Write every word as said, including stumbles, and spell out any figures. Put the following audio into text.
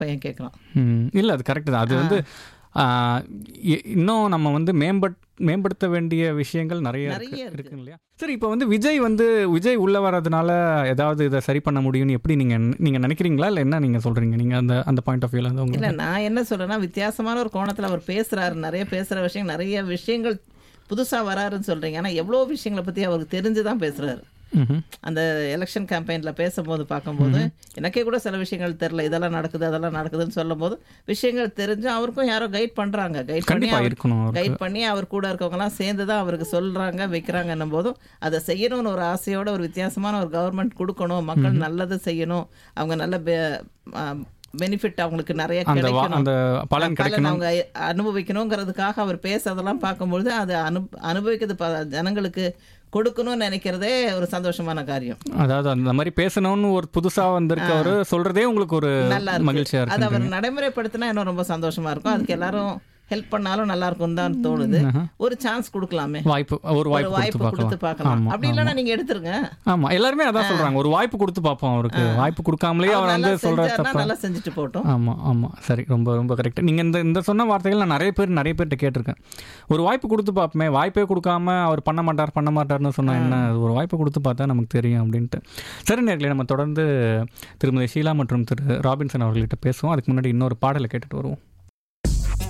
பையன் கேட்குறான். இல்லை அது கரெக்டு தான். அது வந்து இன்னும் நம்ம வந்து மேம்பட் மேம்படுத்த வேண்டிய விஷயங்கள் நிறைய இருக்கு இல்லையா? சரி, இப்போ வந்து விஜய் வந்து விஜய் உள்ள வர்றதுனால ஏதாவது இதை சரி பண்ண முடியும்னு எப்படி நீங்க நீங்க நினைக்கிறீங்களா, இல்லை என்ன நீங்க சொல்றீங்க? நீங்க அந்த அந்த பாயிண்ட் ஆஃப் வியூல வந்து இல்லை, நான் என்ன சொல்றேன்னா, வித்தியாசமான ஒரு கோணத்தில் அவர் பேசுறாரு, நிறைய பேசுற விஷயம், நிறைய விஷயங்கள் புதுசாக வராருன்னு சொல்றீங்க. ஆனால் எவ்வளோ விஷயங்களை பற்றி அவருக்கு தெரிஞ்சு தான் பேசுறாரு. அந்த எலெக்ஷன் கேம்பெயினில் பேசும்போது பார்க்கும்போது எனக்கே கூட சில விஷயங்கள் தெரில, இதெல்லாம் நடக்குது அதெல்லாம் நடக்குதுன்னு சொல்லும் போது விஷயங்கள் தெரிஞ்சு அவருக்கும் யாரோ கைட் பண்ணுறாங்க. கைட் பண்ணி கைட் பண்ணி அவர் கூட இருக்கவங்கலாம் சேர்ந்து தான் அவருக்கு சொல்கிறாங்க, வைக்கிறாங்கன்னும் போதும் அதை செய்யணும்னு ஒரு ஆசையோட ஒரு வித்தியாசமான ஒரு கவர்மெண்ட் கொடுக்கணும், மக்கள் நல்லது செய்யணும், அவங்க நல்ல பெனிஃபிட் அவங்களுக்கு நிறைய கிடைக்கணும், பலன் அவங்க அனுபவிக்கணுங்கிறதுக்காக அவர் பேசுறதெல்லாம் பார்க்கும்பொழுது அது அனு அனுபவிக்கிறது ஜனங்களுக்கு கொடுக்கணும்னு நினைக்கிறதே ஒரு சந்தோஷமான காரியம். அதாவது அந்த மாதிரி பேசணும்னு ஒரு புதுசா வந்திருக்கு அவரு சொல்றதே உங்களுக்கு ஒரு நல்லா மகிழ்ச்சியா இருக்கு. அது அவர் நடைமுறைப்படுத்தினா இன்னும் ரொம்ப சந்தோஷமா இருக்கும். அதுக்கு எல்லாரும் ஹெல்ப் பண்ணாலும் நல்லா இருக்கும் தான் தோணுது. ஒரு சான்ஸ் கொடுக்கலாமே, வாய்ப்பு ஒரு வாய்ப்பு கொடுத்து பார்க்கலாம். அப்படி இல்லைன்னா நீங்க எடுத்துருங்க. ஆமா, எல்லாருமே அதான் சொல்றாங்க, ஒரு வாய்ப்பு கொடுத்து பார்ப்போம். அவருக்கு வாய்ப்பு கொடுக்காமலே அவர் வந்து சொல்றாரு, நல்லா செஞ்சுட்டு போட்டோம். ஆமா ஆமா சரி, ரொம்ப ரொம்ப கரெக்ட். நீங்க இந்த இந்த சொன்ன வார்த்தைகள் நான் நிறைய பேர் நிறைய பேர்கிட்ட கேட்டிருக்கேன். ஒரு வாய்ப்பு கொடுத்து பார்ப்போமே, வாய்ப்பே கொடுக்காம அவர் பண்ண மாட்டார் பண்ண மாட்டார்னு சொன்னா என்ன, ஒரு வாய்ப்பு கொடுத்து பார்த்தா நமக்கு தெரியும் அப்படின்ட்டு. சரி நேர்களே, நம்ம தொடர்ந்து திருமதி ஷீலா மற்றும் திரு ராபின்சன் அவர்கிட்ட பேசுவோம். அதுக்கு முன்னாடி இன்னொரு பாடலை கேட்டுட்டு வருவோம்.